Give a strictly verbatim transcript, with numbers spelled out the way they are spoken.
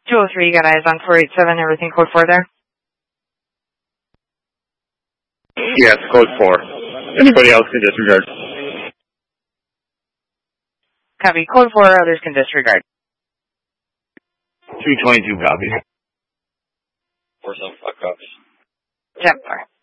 two oh three, you got eyes on four eight seven, everything code four there? Yes, code four. Anybody else can disregard. Copy. Code four, others can disregard. three twenty-two, copy. Four seven five copies. Yep, sorry.